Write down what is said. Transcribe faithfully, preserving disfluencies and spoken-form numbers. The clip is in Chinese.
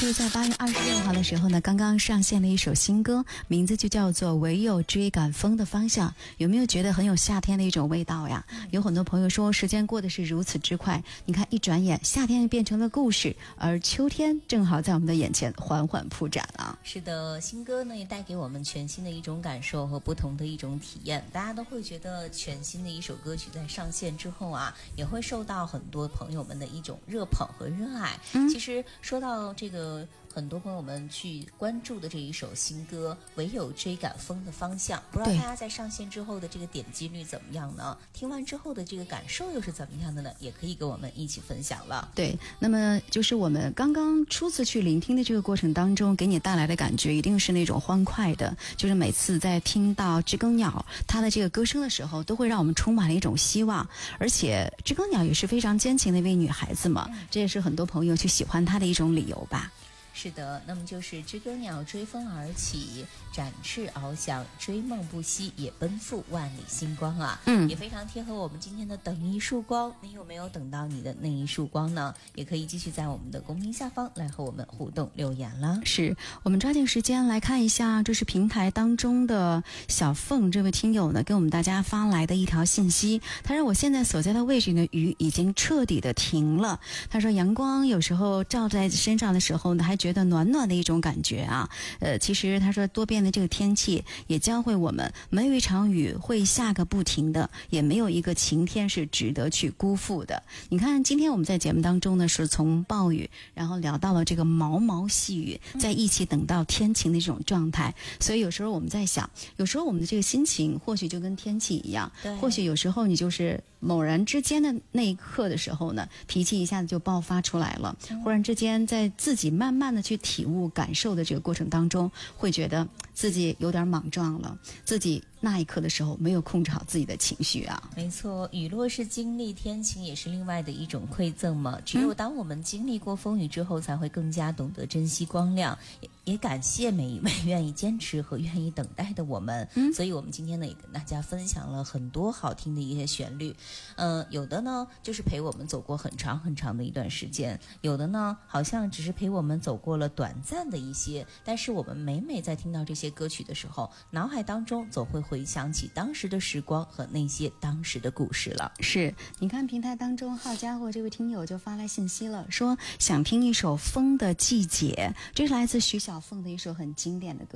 这个在八月二十六号的时候呢，刚刚上线了一首新歌，名字就叫做《唯有追赶风的方向》。有没有觉得很有夏天的一种味道呀？有很多朋友说，时间过得是如此之快，你看一转眼，夏天变成了故事，而秋天正好在我们的眼前缓缓铺展啊。 是的，新歌呢也带给我们全新的一种感受和不同的一种体验。大家都会觉得全新的一首歌曲在上线之后啊，也会受到很多朋友们的一种热捧和热爱。嗯、其实说到这个，很多朋友们去关注的这一首新歌《唯有追赶风的方向》，不知道大家在上线之后的这个点击率怎么样呢？听完之后的这个感受又是怎么样的呢？也可以跟我们一起分享了。 对，那么就是我们刚刚初次去聆听的这个过程当中，给你带来的感觉一定是那种欢快的，就是每次在听到知更鸟它的这个歌声的时候，都会让我们充满了一种希望。而且知更鸟也是非常坚强的一位女孩子嘛，这也是很多朋友去喜欢她的一种理由吧。 是的，那么就是知更鸟追风而起，展翅翱翔，追梦不息，也奔赴万里星光啊！嗯，也非常贴合我们今天的等一束光。你有没有等到你的那一束光呢？也可以继续在我们的公屏下方来和我们互动留言了。 是我们抓紧时间来看一下，这是平台当中的小凤这位听友呢，给我们大家发来的一条信息。他说：“我现在所在的位置呢，雨已经彻底的停了。”他说：“阳光有时候照在身上的时候呢，还觉得暖暖的一种感觉啊，呃，其实他说多变的这个天气也教会我们，没有一场雨会下个不停的，也没有一个晴天是值得去辜负的。你看，今天我们在节目当中呢，是从暴雨，然后聊到了这个毛毛细雨，在一起等到天晴的这种状态。所以有时候我们在想，有时候我们的这个心情或许就跟天气一样，或许有时候你就是猛然之间的那一刻的时候呢，脾气一下子就爆发出来了，忽然之间在自己慢慢的去体悟感受的这个过程当中，会觉得自己有点莽撞了，自己那一刻的时候没有控制好自己的情绪啊。 没错，雨落是经历，天晴也是另外的一种馈赠嘛。只有当我们经历过风雨之后，才会更加懂得珍惜光亮，也也感谢每一位愿意坚持和愿意等待的我们。嗯，所以我们今天呢也跟大家分享了很多好听的一些旋律。嗯、呃，有的呢就是陪我们走过很长很长的一段时间，有的呢好像只是陪我们走过了短暂的一些，但是我们每每在听到这些歌曲的时候，脑海当中总会回想起当时的时光和那些当时的故事了。 是，你看平台当中好家伙这位听友就发来信息了，说想听一首《风的季节》，这是来自徐小凤的一首很经典的歌。